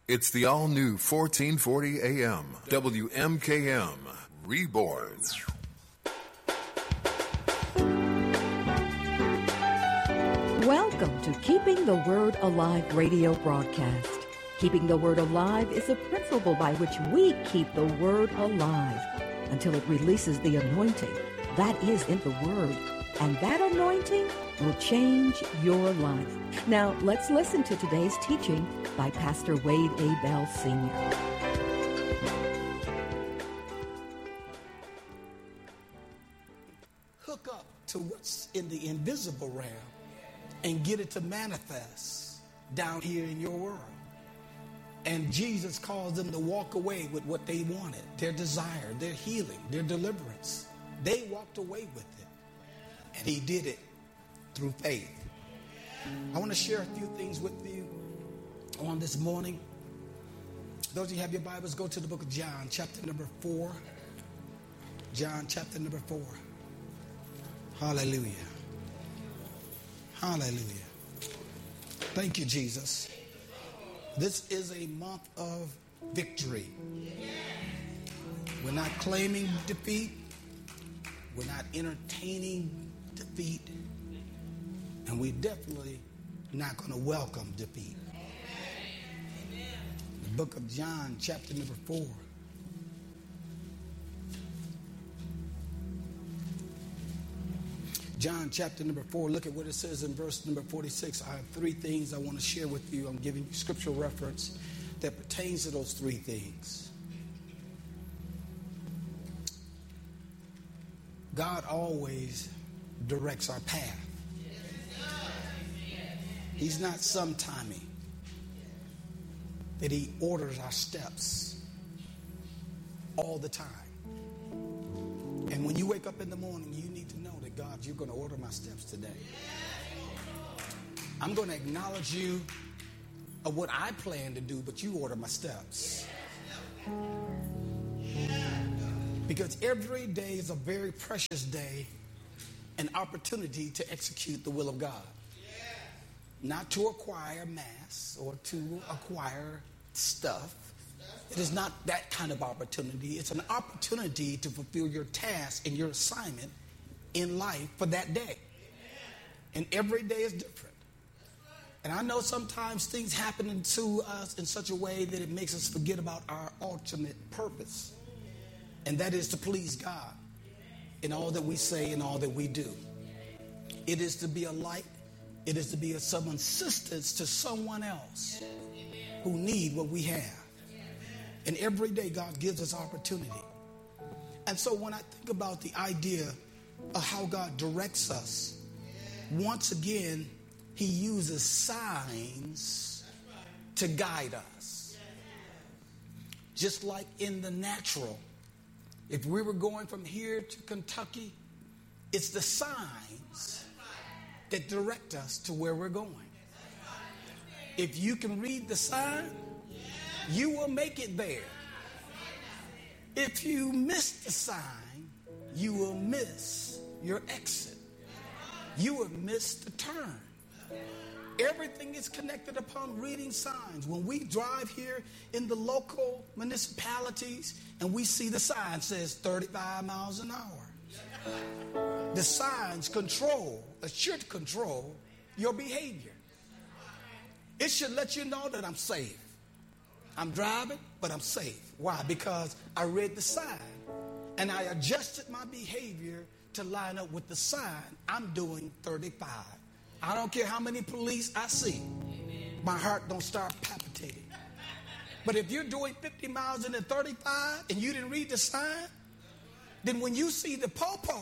It's the all-new 1440 AM, WMKM, Reborn. Welcome to Keeping the Word Alive radio broadcast. Keeping the Word alive is a principle by which we keep the Word alive until it releases the anointing that is in the Word. And that anointing will change your life. Now, let's listen to today's teaching by Pastor Wade A. Bell Sr. Hook up to what's in the invisible realm and get it to manifest down here in your world. And Jesus caused them to walk away with what they wanted, their desire, their healing, their deliverance. They walked away with it. And he did it through faith. I want to share a few things with you on this morning. Those of you who have your Bibles, go to the book of John, chapter number 4. John, chapter number 4. Hallelujah. Hallelujah. Thank you, Jesus. This is a month of victory. We're not claiming defeat. We're not entertaining defeat. And we're definitely not going to welcome defeat. The book of John, chapter number 4. John, chapter number 4, look at what it says in verse number 46. I have three things I want to share with you. I'm giving you scriptural reference that pertains to those three things. God always directs our path. He's not sometimey. That he orders our steps all the time. And when you wake up in the morning, you need to know that, God, you're going to order my steps today. I'm going to acknowledge you of what I plan to do, but you order my steps. Because every day is a very precious day, an opportunity to execute the will of God. Not to acquire mass or to acquire stuff. It is not that kind of opportunity. It's an opportunity to fulfill your task and your assignment in life for that day. And every day is different. And I know sometimes things happen to us in such a way that it makes us forget about our ultimate purpose. And that is to please God in all that we say and all that we do. It is to be a light. It is to be of some assistance to someone else who need what we have. And every day God gives us opportunity. And so when I think about the idea of how God directs us, once again, he uses signs to guide us. Just like in the natural, if we were going from here to Kentucky, it's the signs that direct us to where we're going. If you can read the sign, you will make it there. If you miss the sign, you will miss your exit. You will miss the turn. Everything is connected upon reading signs. When we drive here in the local municipalities and we see the sign says 35 miles an hour, the signs should control your behavior. It should let you know that I'm safe. I'm driving, but I'm safe. Why? Because I read the sign and I adjusted my behavior to line up with the sign. I'm doing 35. I don't care how many police I see. My heart don't start palpitating. But if you're doing 50 miles in a 35 and you didn't read the sign, then when you see the po-po,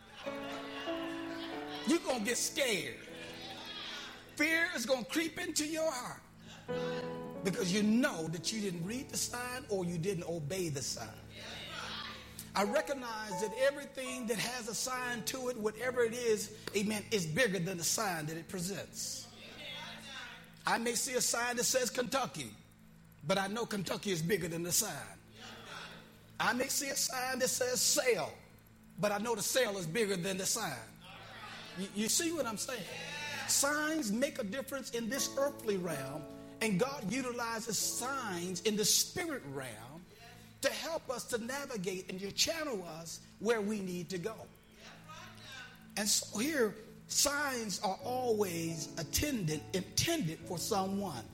you're going to get scared. Fear is going to creep into your heart because you know that you didn't read the sign or you didn't obey the sign. I recognize that everything that has a sign to it, whatever it is, amen, is bigger than the sign that it presents. I may see a sign that says Kentucky, but I know Kentucky is bigger than the sign. I may see a sign that says sale, but I know the sale is bigger than the sign. You see what I'm saying? Signs make a difference in this earthly realm, And God utilizes signs in the spirit realm to help us to navigate and to channel us where we need to go. And so here, signs are always intended for someone.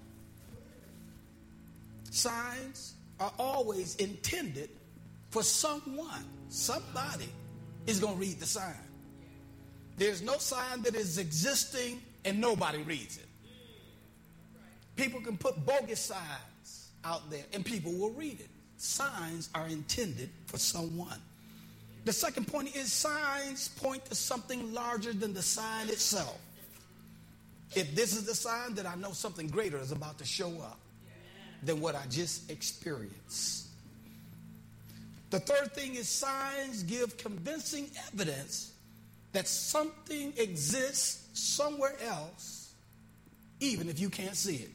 Signs are always intended for someone. Somebody is going to read the sign. There's no sign that is existing and nobody reads it. People can put bogus signs out there and people will read it. Signs are intended for someone. The second point is signs point to something larger than the sign itself. If this is the sign, then I know something greater is about to show up than what I just experienced. The third thing is signs give convincing evidence that something exists somewhere else, even if you can't see it.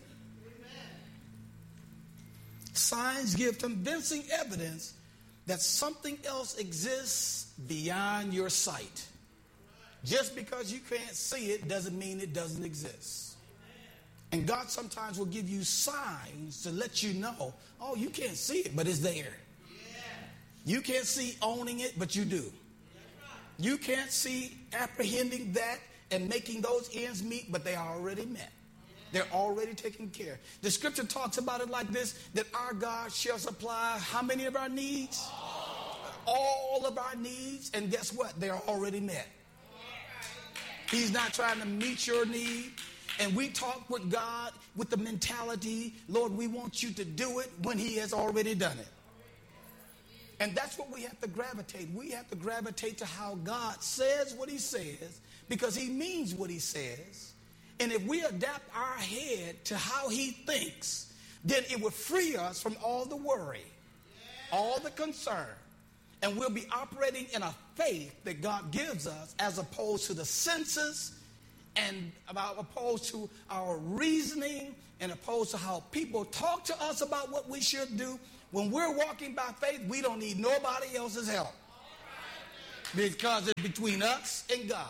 Signs give convincing evidence that something else exists beyond your sight. Just because you can't see it doesn't mean it doesn't exist. And God sometimes will give you signs to let you know, oh, you can't see it, but it's there. You can't see owning it, but you do. You can't see apprehending that and making those ends meet, but they are already met. They're already taken care of. The scripture talks about it like this, that our God shall supply how many of our needs? All of our needs. And guess what? They're already met. He's not trying to meet your need. And we talk with God with the mentality, Lord, we want you to do it when he has already done it. And that's what we have to gravitate. We have to gravitate to how God says what he says because he means what he says. And if we adapt our head to how he thinks, then it will free us from all the worry, all the concern. And we'll be operating in a faith that God gives us as opposed to the senses and opposed to our reasoning and opposed to how people talk to us about what we should do. When we're walking by faith, we don't need nobody else's help because it's between us and God.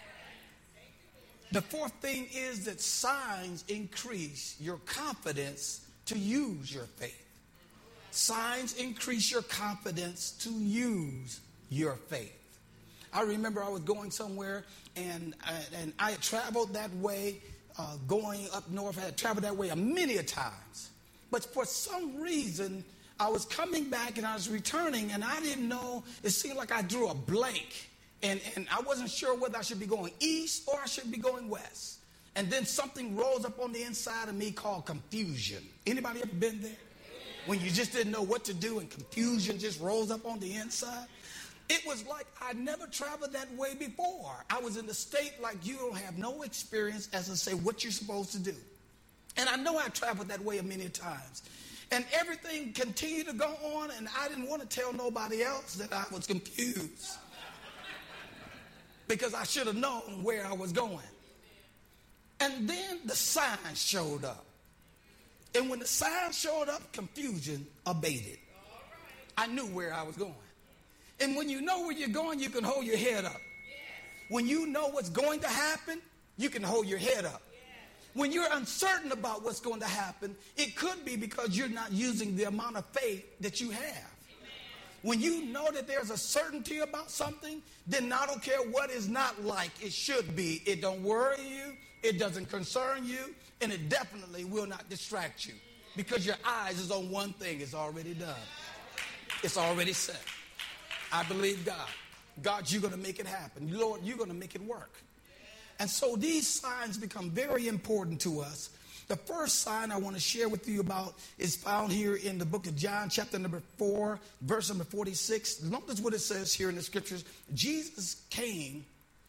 The fourth thing is that signs increase your confidence to use your faith. Signs increase your confidence to use your faith. I remember I was going somewhere and I had traveled that way, going up north. I had traveled that way many a times. But for some reason, I was coming back and I was returning and I didn't know. It seemed like I drew a blank. And I wasn't sure whether I should be going east or I should be going west. And then something rose up on the inside of me called confusion. Anybody ever been there? When you just didn't know what to do and confusion just rose up on the inside? It was like I never traveled that way before. I was in the state like you don't have no experience as to say what you're supposed to do. And I know I traveled that way many times. And everything continued to go on and I didn't want to tell nobody else that I was confused. Because I should have known where I was going. And then the sign showed up. And when the sign showed up, confusion abated. I knew where I was going. And when you know where you're going, you can hold your head up. When you know what's going to happen, you can hold your head up. When you're uncertain about what's going to happen, it could be because you're not using the amount of faith that you have. When you know that there's a certainty about something, then I don't care what is not like it should be. It don't worry you, it doesn't concern you, and it definitely will not distract you because your eyes is on one thing. It's already done. It's already set. I believe God. God, you're going to make it happen. Lord, you're going to make it work. And so these signs become very important to us. The first sign I want to share with you about is found here in the book of John, chapter number 4, verse number 46. Notice what it says here in the scriptures. Jesus came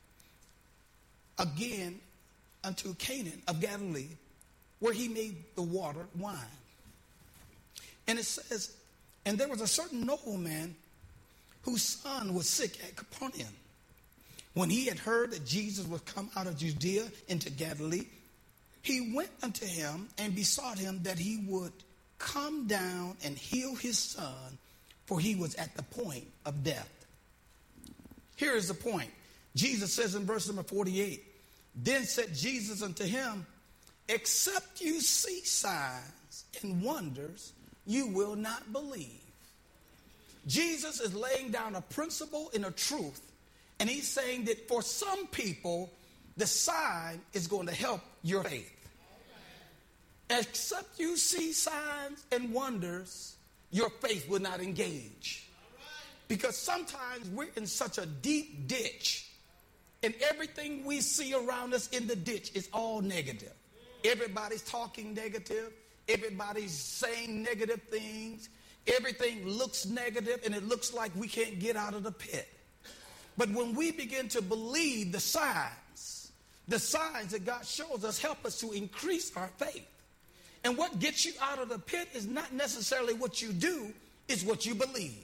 again unto Canaan of Galilee, where he made the water wine. And it says, and there was a certain nobleman whose son was sick at Capernaum. When he had heard that Jesus was come out of Judea into Galilee, he went unto him and besought him that he would come down and heal his son, for he was at the point of death. Here is the point. Jesus says in verse number 48, then said Jesus unto him, except you see signs and wonders, you will not believe. Jesus is laying down a principle and a truth, and he's saying that for some people, the sign is going to help your faith. Except you see signs and wonders, your faith will not engage. Because sometimes we're in such a deep ditch, and everything we see around us in the ditch is all negative. Everybody's talking negative. Everybody's saying negative things. Everything looks negative, and it looks like we can't get out of the pit. But when we begin to believe the signs that God shows us help us to increase our faith. And what gets you out of the pit is not necessarily what you do, it's what you believe.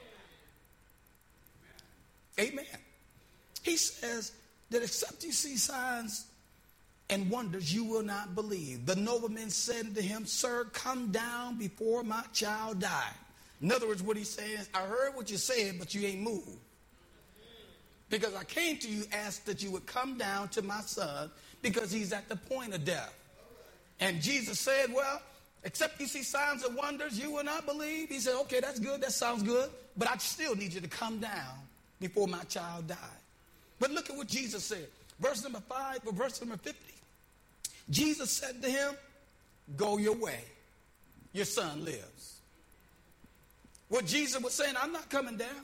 Amen. He says that except you see signs and wonders, you will not believe. The nobleman said to him, Sir, come down before my child die. In other words, what he's saying is, I heard what you said, but you ain't moved. Because I came to you, asked that you would come down to my son, because he's at the point of death. And Jesus said, well, except you see signs and wonders, you will not believe. He said, okay, that's good, that sounds good, but I still need you to come down before my child died. But look at what Jesus said. Verse number 5 or verse number 50. Jesus said to him, go your way. Your son lives. What Jesus was saying, I'm not coming down.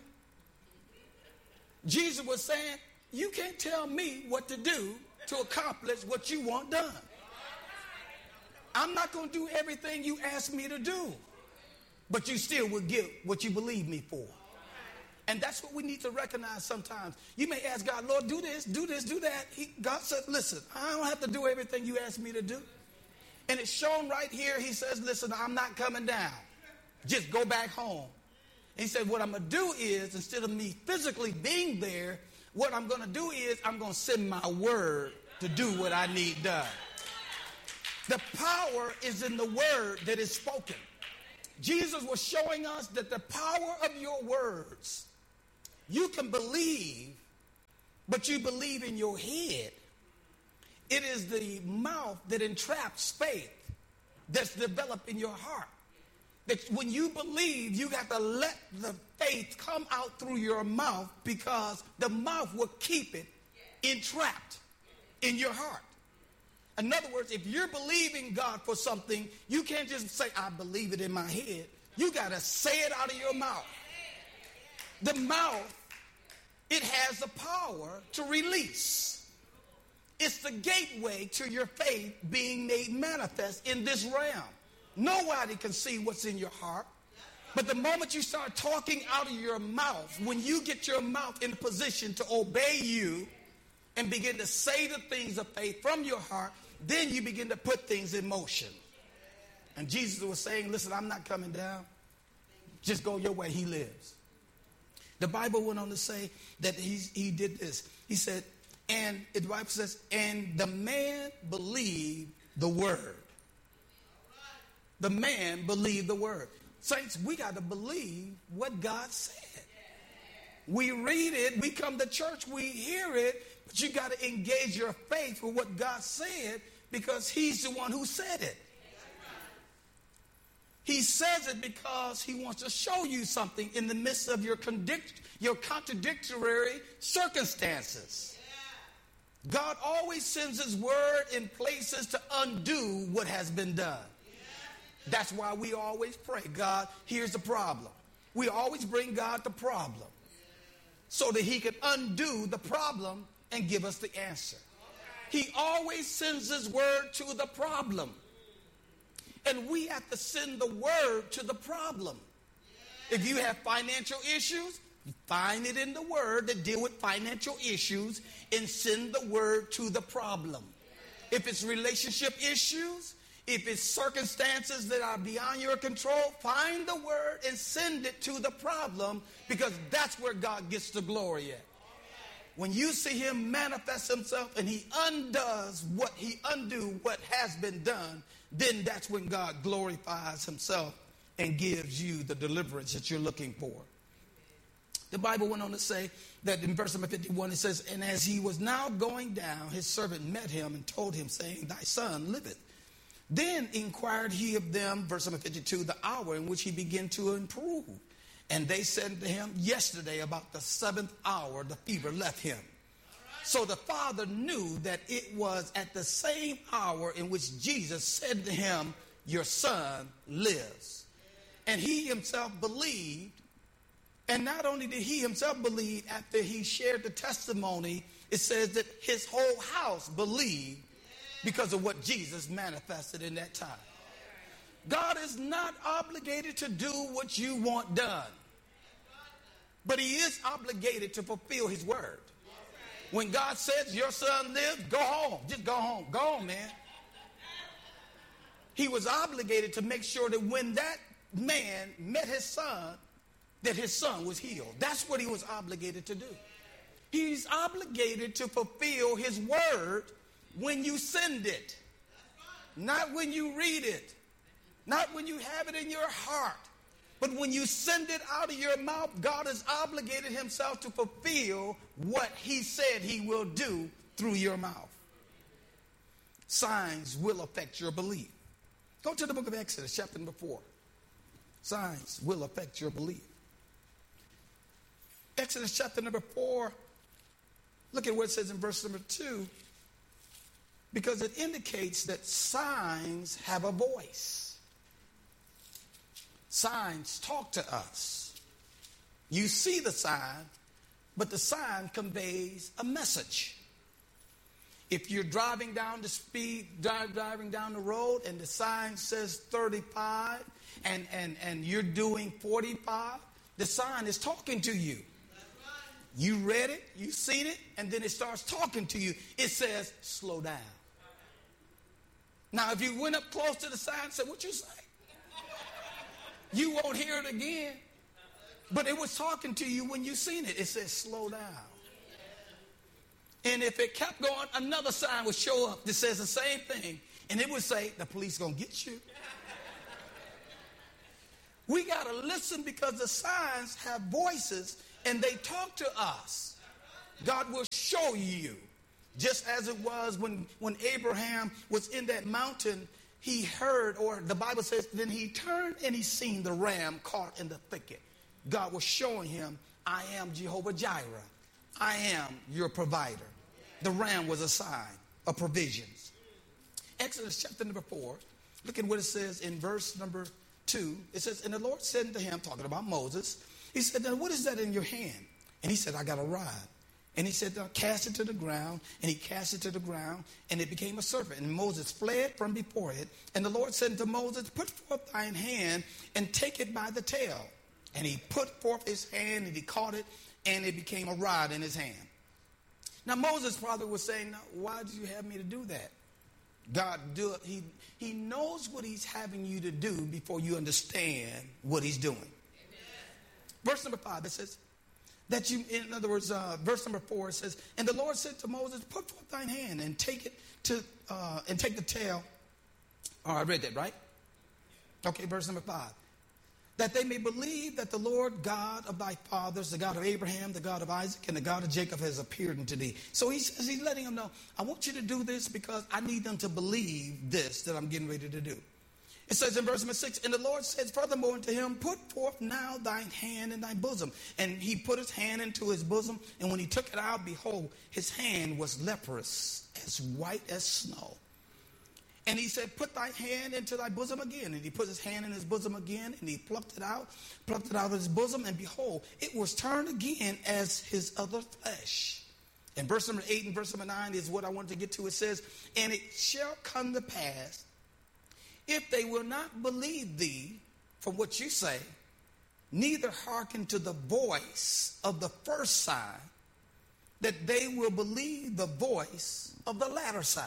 Jesus was saying, you can't tell me what to do to accomplish what you want done. I'm not going to do everything you ask me to do. But you still will get what you believe me for. And that's what we need to recognize sometimes. You may ask God, Lord, do this, do that. God said, listen, I don't have to do everything you ask me to do. And it's shown right here. He says, listen, I'm not coming down. Just go back home. And he said, what I'm going to do is, instead of me physically being there, what I'm going to do is I'm going to send my word to do what I need done. The power is in the word that is spoken. Jesus was showing us that the power of your words, you can believe, but you believe in your head. It is the mouth that entraps faith that's developed in your heart. That when you believe, you got to let the faith come out through your mouth, because the mouth will keep it entrapped in your heart. In other words, if you're believing God for something, you can't just say, I believe it in my head. You got to say it out of your mouth. The mouth, it has the power to release. It's the gateway to your faith being made manifest in this realm. Nobody can see what's in your heart. But the moment you start talking out of your mouth, when you get your mouth in a position to obey you and begin to say the things of faith from your heart, then you begin to put things in motion. And Jesus was saying, listen, I'm not coming down. Just go your way. He lives. The Bible went on to say that he did this. He said, and the Bible says, and the man believed the word. The man believed the word. Saints, we got to believe what God said. We read it, we come to church, we hear it, but you got to engage your faith with what God said, because he's the one who said it. He says it because he wants to show you something in the midst of your contradictory circumstances. God always sends his word in places to undo what has been done. That's why we always pray, God, here's the problem. We always bring God the problem so that he can undo the problem and give us the answer. He always sends his word to the problem. And we have to send the word to the problem. If you have financial issues, find it in the word that deal with financial issues and send the word to the problem. If it's relationship issues, if it's circumstances that are beyond your control, find the word and send it to the problem, because that's where God gets the glory at. When you see him manifest himself and he undoes what has been done, then that's when God glorifies himself and gives you the deliverance that you're looking for. The Bible went on to say that in verse number 51, it says, and as he was now going down, his servant met him and told him, saying, thy son liveth. Then inquired he of them, verse number 52, the hour in which he began to improve. And they said to him, yesterday about the 7th hour, the fever left him. So the father knew that it was at the same hour in which Jesus said to him, your son lives. And he himself believed. And not only did he himself believe, after he shared the testimony, it says that his whole house believed because of what Jesus manifested in that time. God is not obligated to do what you want done, but he is obligated to fulfill his word. When God says your son lives, go home. Just go home. Go home, man. He was obligated to make sure that when that man met his son, that his son was healed. That's what he was obligated to do. He's obligated to fulfill his word when you send it, not when you read it, not when you have it in your heart, but when you send it out of your mouth. God has obligated himself to fulfill what he said he will do through your mouth. Signs will affect your belief. Go to the book of Exodus, chapter number 4. Signs will affect your belief. Exodus chapter number 4, look at what it says in verse number 2, because it indicates that signs have a voice. Signs talk to us. You see the sign, but the sign conveys a message. If you're driving down the road and the sign says 35 and you're doing 45, the sign is talking to you. You read it, you seen it, and then it starts talking to you. It says, slow down. Now, if you went up close to the sign and said, what you say? You won't hear it again. But it was talking to you when you seen it. It says, slow down. And if it kept going, another sign would show up that says the same thing. And it would say, the police going to get you. We got to listen because the signs have voices and they talk to us. God will show you. Just as it was when Abraham was in that mountain, he heard, or the Bible says, then he turned and he seen the ram caught in the thicket. God was showing him, I am Jehovah Jireh. I am your provider. The ram was a sign of provisions. Exodus chapter number 4, look at what it says in verse number 2. It says, and the Lord said unto him, talking about Moses, he said, now what is that in your hand? And he said, I got a rod. And he said, cast it to the ground. And he cast it to the ground, and it became a serpent. And Moses fled from before it. And the Lord said to Moses, put forth thine hand and take it by the tail. And he put forth his hand, and he caught it, and it became a rod in his hand. Now Moses probably was saying, now, why did you have me to do that? God do it. He knows what he's having you to do before you understand what he's doing. Amen. Verse number 5, it says, that you, in other words, verse number 4, it says, and the Lord said to Moses, put forth thine hand and take it to, and take the tail. Oh, I read that, right? Okay, verse number 5. That they may believe that the Lord God of thy fathers, the God of Abraham, the God of Isaac, and the God of Jacob has appeared unto thee. So he says, he's letting them know, I want you to do this because I need them to believe this that I'm getting ready to do. It says in verse number 6, and the Lord says furthermore unto him, put forth now thine hand in thy bosom. And he put his hand into his bosom, and when he took it out, behold, his hand was leprous, as white as snow. And he said, put thy hand into thy bosom again. And he put his hand in his bosom again, and he plucked it out of his bosom, and behold, it was turned again as his other flesh. And verse number 8 and verse number 9 is what I wanted to get to. It says, and it shall come to pass, if they will not believe thee for what you say, neither hearken to the voice of the first sign, that they will believe the voice of the latter sign.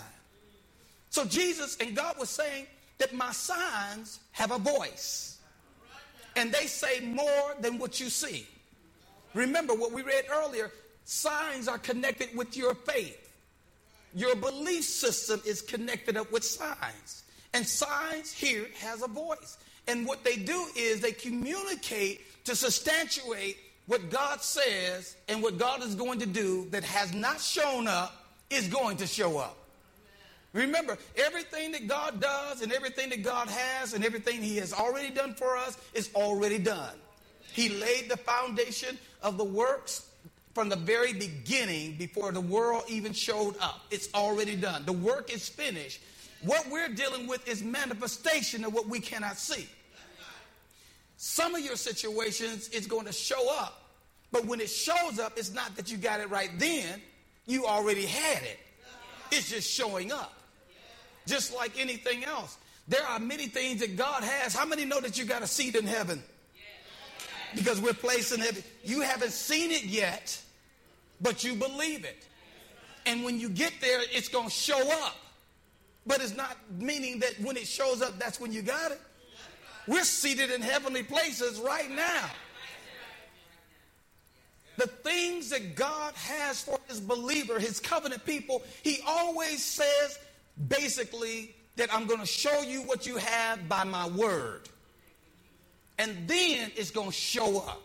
So Jesus and God was saying that my signs have a voice. And they say more than what you see. Remember what we read earlier, signs are connected with your faith. Your belief system is connected up with signs. And signs here has a voice. And what they do is they communicate to substantiate what God says and what God is going to do that has not shown up is going to show up. Remember, everything that God does and everything that God has and everything he has already done for us is already done. He laid the foundation of the works from the very beginning before the world even showed up. It's already done. The work is finished. What we're dealing with is manifestation of what we cannot see. Some of your situations is going to show up, but when it shows up, it's not that you got it right then. You already had it. It's just showing up. Just like anything else. There are many things that God has. How many know that you got a seat in heaven? Because we're placed in heaven. You haven't seen it yet, but you believe it. And when you get there, it's going to show up. But it's not meaning that when it shows up, that's when you got it. We're seated in heavenly places right now. The things that God has for his believer, his covenant people, he always says basically that I'm going to show you what you have by my word. And then it's going to show up.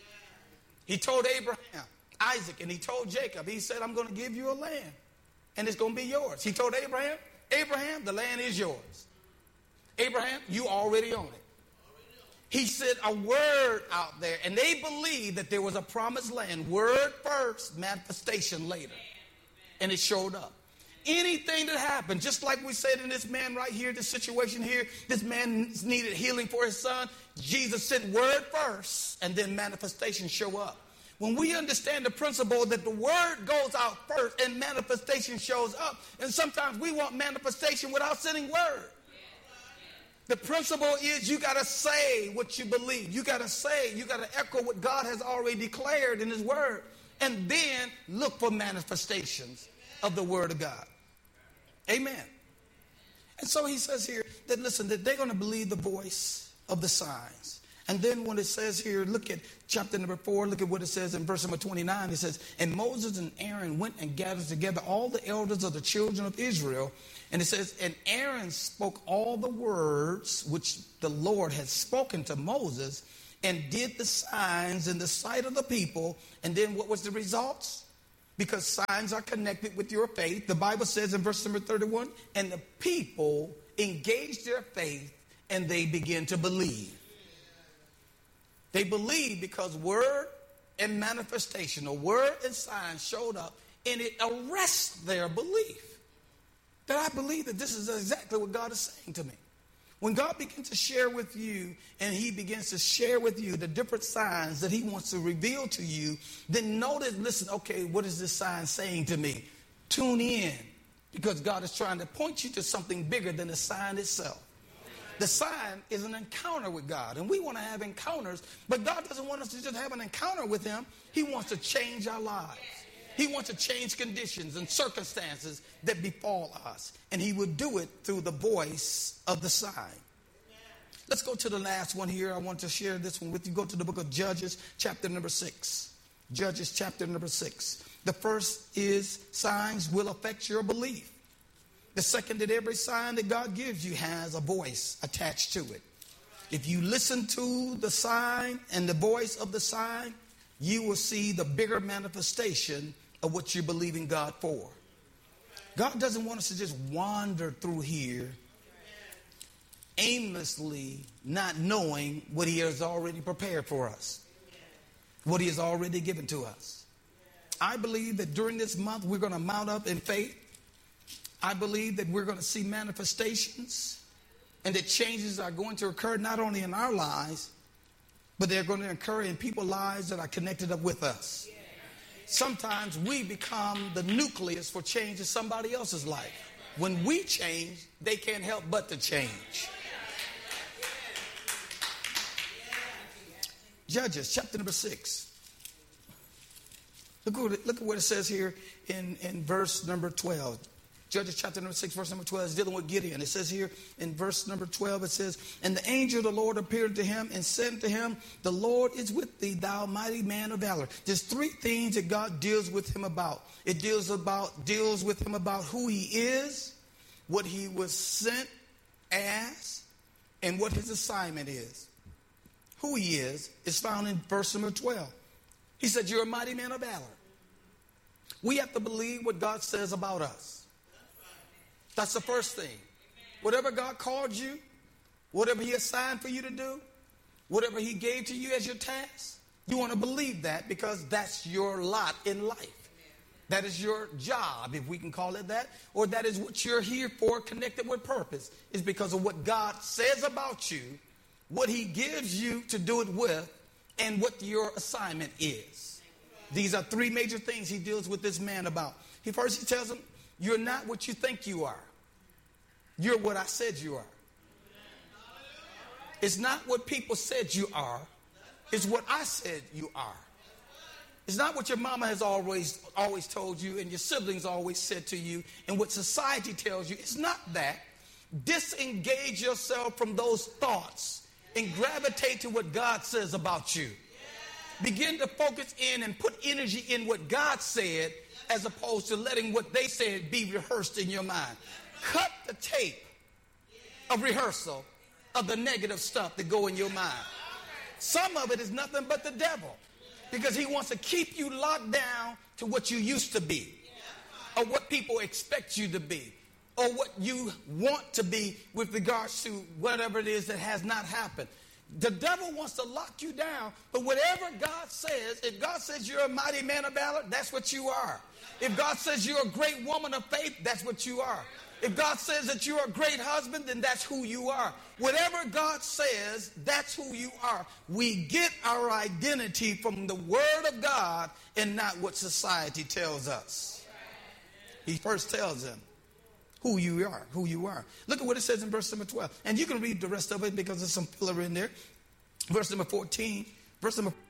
He told Abraham, Isaac, and he told Jacob, he said, I'm going to give you a land and it's going to be yours. He told Abraham, Abraham, the land is yours. Abraham, you already own it. He said a word out there, and they believed that there was a promised land. Word first, manifestation later. And it showed up. Anything that happened, just like we said in this man right here, this situation here, this man needed healing for his son. Jesus said word first, and then manifestation show up. When we understand the principle that the word goes out first and manifestation shows up, and sometimes we want manifestation without sending word. The principle is you got to say what you believe. You got to say, you got to echo what God has already declared in his word. And then look for manifestations of the word of God. Amen. And so he says here that, listen, that they're going to believe the voice of the signs. And then when it says here, look at chapter number 4, look at what it says in verse number 29. It says, and Moses and Aaron went and gathered together all the elders of the children of Israel. And it says, and Aaron spoke all the words which the Lord had spoken to Moses and did the signs in the sight of the people. And then what was the results? Because signs are connected with your faith. The Bible says in verse number 31, and the people engaged their faith and they began to believe. They believed because word and manifestation, or word and sign showed up, and it arrests their belief. That I believe that this is exactly what God is saying to me. When God begins to share with you, and he begins to share with you the different signs that he wants to reveal to you, then notice, listen, okay, what is this sign saying to me? Tune in, because God is trying to point you to something bigger than the sign itself. The sign is an encounter with God, and we want to have encounters, but God doesn't want us to just have an encounter with him. He wants to change our lives. He wants to change conditions and circumstances that befall us, and he would do it through the voice of the sign. Let's go to the last one here. I want to share this one with you. Go to the book of Judges, chapter number 6. Judges, chapter number 6. The first is signs will affect your belief. The second, that every sign that God gives you has a voice attached to it. If you listen to the sign and the voice of the sign, you will see the bigger manifestation of what you believe in God for. God doesn't want us to just wander through here aimlessly, not knowing what he has already prepared for us, what he has already given to us. I believe that during this month we're going to mount up in faith. I believe that we're going to see manifestations, and that changes are going to occur not only in our lives, but they're going to occur in people's lives that are connected up with us. Sometimes we become the nucleus for change in somebody else's life. When we change, they can't help but to change. Judges, chapter number 6. Look at what it says here in verse number 12. Judges chapter number 6, verse number 12 is dealing with Gideon. It says here in verse number 12, it says, and the angel of the Lord appeared to him and said to him, the Lord is with thee, thou mighty man of valor. There's 3 things that God deals with him about. It deals with him about who he is, what he was sent as, and what his assignment is. Who he is found in verse number 12. He said, you're a mighty man of valor. We have to believe what God says about us. That's the first thing. Whatever God called you, whatever he assigned for you to do, whatever he gave to you as your task, you want to believe that because that's your lot in life. That is your job, if we can call it that, or that is what you're here for, connected with purpose, is because of what God says about you, what he gives you to do it with, and what your assignment is. These are three major things he deals with this man about. First, he tells him, you're not what you think you are. You're what I said you are. It's not what people said you are. It's what I said you are. It's not what your mama has always told you and your siblings always said to you and what society tells you. It's not that. Disengage yourself from those thoughts and gravitate to what God says about you. Begin to focus in and put energy in what God said as opposed to letting what they said be rehearsed in your mind. Cut the tape of rehearsal of the negative stuff that go in your mind. Some of it is nothing but the devil. Because he wants to keep you locked down to what you used to be, or what people expect you to be, or what you want to be with regards to whatever it is that has not happened. The devil wants to lock you down, but whatever God says, if God says you're a mighty man of valor, that's what you are. If God says you're a great woman of faith, that's what you are. If God says that you're a great husband, then that's who you are. Whatever God says, that's who you are. We get our identity from the Word of God and not what society tells us. He first tells them who you are. Look at what it says in verse number 12. And you can read the rest of it because there's some filler in there. Verse number 14. Verse number